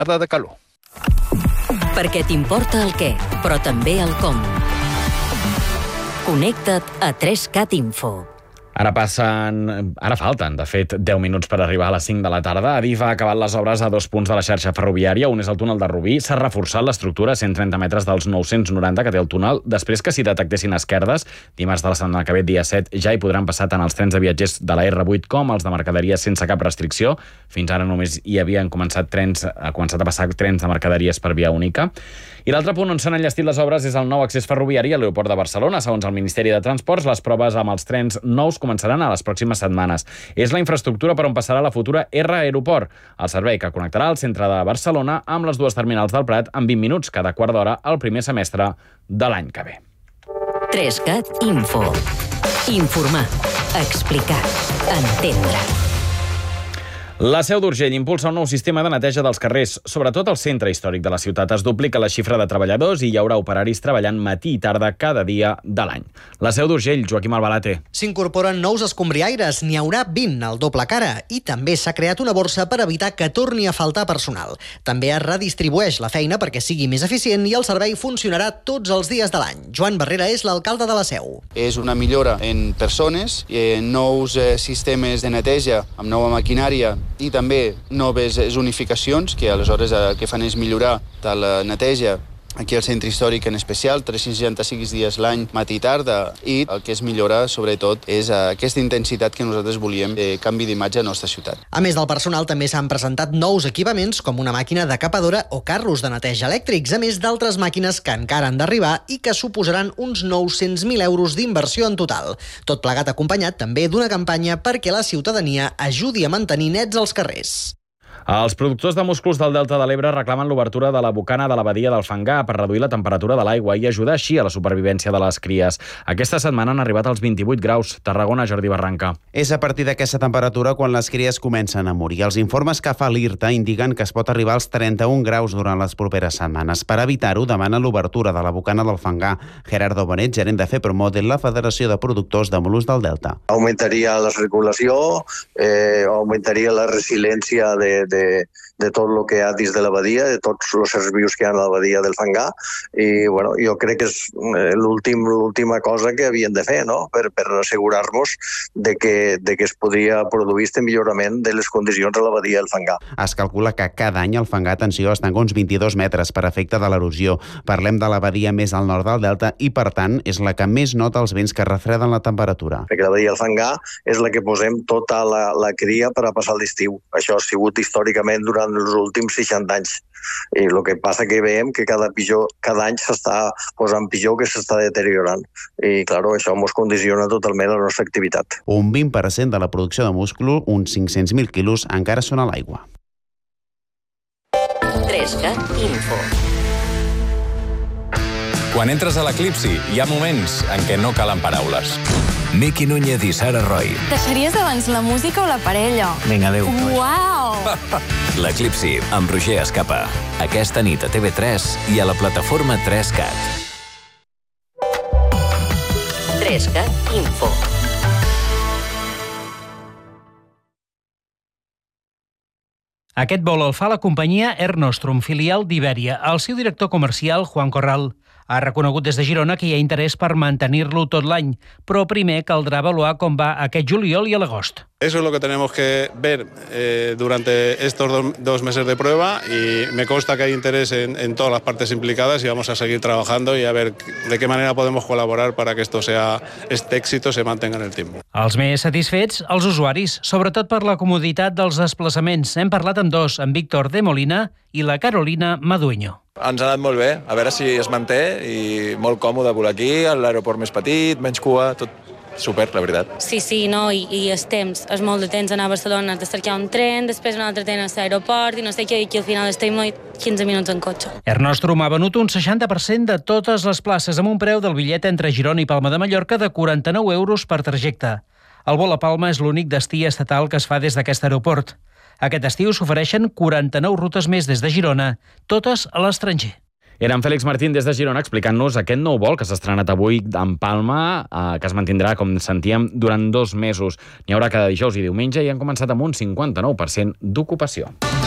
de calor. Perquè t'importa el què, però també el com. Connecta't a 3CAT Info. Ara falten, de fet, 10 minuts per arribar a les 5 de la tarda. Adif ha acabat les obres a 2 punts de la xarxa ferroviària. Un és el túnel de Rubí. S'ha reforçat l'estructura a 130 metres dels 990 que té el túnel. Després que s'hi detectessin esquerdes, dimarts de la setmana que ve, dia 7, ja hi podran passar tant els trens de viatgers de la R8 com els de mercaderies sense cap restricció. Fins ara només hi havien començat a passar trens de mercaderies per via única. I l'altre punt on s'han enllestit les obres és el nou accés ferroviari a l'aeroport de Barcelona. Segons el Ministeri de Transports, les proves amb els trens nous començaran a les pròximes setmanes. És la infraestructura per on passarà la futura R Aeroport, el servei que connectarà el centre de Barcelona amb les dues terminals del Prat en 20 minuts cada quart d'hora el primer semestre de l'any que ve. 3CAT Info. Informar, explicar, entendre. La Seu d'Urgell impulsa un nou sistema de neteja dels carrers, sobretot al centre històric de la ciutat. Es duplica la xifra de treballadors i hi haurà operaris treballant matí i tarda cada dia de l'any. La Seu d'Urgell, Joaquim Albalate. S'incorporen nous escombriaires, n'hi haurà 20 al doble cara, i també s'ha creat una borsa per evitar que torni a faltar personal. També es redistribueix la feina perquè sigui més eficient i el servei funcionarà tots els dies de l'any. Joan Barrera és l'alcalde de la Seu. És una millora en persones, en nous sistemes de neteja amb nova maquinària i també noves zonificacions que aleshores el que fan és millorar la neteja aquí al centre històric en especial, 365 dies l'any, matí i tarda, i el que es millora sobretot és aquesta intensitat que nosaltres volíem de canvi d'imatge a la nostra ciutat. A més del personal també s'han presentat nous equipaments com una màquina decapadora o carros de neteja elèctrics, a més d'altres màquines que encara han d'arribar i que suposaran uns 900.000 euros d'inversió en total. Tot plegat acompanyat també d'una campanya perquè la ciutadania ajudi a mantenir nets els carrers. Els productors de musclos del Delta de l'Ebre reclamen l'obertura de la bocana de la badia del Fangar per reduir la temperatura de l'aigua i ajudar així a la supervivència de les cries. Aquesta setmana han arribat als 28 graus. Tarragona, Jordi Barranca. És a partir d'aquesta temperatura quan les cries comencen a morir. Els informes que fa l'IRTA indiquen que es pot arribar als 31 graus durant les properes setmanes. Per evitar-ho, demana l'obertura de la bocana del Fangar. Gerardo Bonet, gerent de FEPROMO de la Federació de Productors de Mol·luscs del Delta. Augmentaria la circulació, augmentaria la resiliència de tot el que hi ha dins de la badia, de tots els éssers vius que hi ha a la badia del Fangar, i bueno, jo crec que és l'última cosa que havien de fer, no? Per assegurar-nos de que es podria produir aquest millorament de les condicions a la badia del Fangar. Es calcula que cada any el Fangar, atenció, es tanca uns 22 metres per efecte de l'erosió. Parlem de la badia més al nord del Delta i, per tant, és la que més nota els vents que refreden la temperatura. Perquè la badia del Fangar és la que posem tota la cria per a passar l'estiu. Això ha sigut històricament durant els últims 60 anys. I el que passa que veiem que cada any s'està posant pitjor, que s'està deteriorant. I, clar, això ens condiciona totalment la nostra activitat. Un 20% de la producció de múscul, uns 500.000 quilos, encara són a l'aigua. 3CAT Info. Quan entres a l'Eclipsi, hi ha moments en què no calen paraules. Miqui Núñez i Sara Roy. Deixaries abans la música o la parella? Vinga, adéu. Uau! L'Eclipsi, amb Roger Escapa. Aquesta nit a TV3 i a la plataforma 3CAT. 3CAT Info. Aquest vol el fa la companyia Air Nostrum, filial d'Ibèria. El seu director comercial, Juan Corral, ha reconegut des de Girona que hi ha interès per mantenir-lo tot l'any, però primer caldrà avaluar com va aquest juliol i a l'agost. Eso es lo que tenemos que ver durante estos dos meses de prueba y me consta que hay interés en todas las partes implicadas y vamos a seguir trabajando y a ver de qué manera podemos colaborar para que este éxito se mantenga en el tiempo. Els més satisfets, els usuaris, sobretot per la comoditat dels desplaçaments. Hem parlat amb dos, en Víctor de Molina i la Carolina Madueño. Ens ha anat molt bé, a veure si es manté i molt còmode volar aquí, l'aeroport més petit, menys cua, tot super, la veritat. Sí, no, i el temps, és molt de temps anar a Barcelona, has de cercar un tren, després un altre tren a l'aeroport i no sé què, i al final estem 15 minuts en cotxe. Air Nostrum ha venut un 60% de totes les places amb un preu del bitllet entre Girona i Palma de Mallorca de 49 euros per trajecte. El vol a Palma és l'únic destí estatal que es fa des d'aquest aeroport. Aquest estiu s'ofereixen 49 rutes més des de Girona, totes a l'estranger. Era en Fèlix Martín des de Girona explicant-nos aquest nou vol que s'ha estrenat avui en Palma, que es mantindrà, com sentíem, durant 2 mesos. N'hi haurà cada dijous i diumenge i han començat amb un 59% d'ocupació.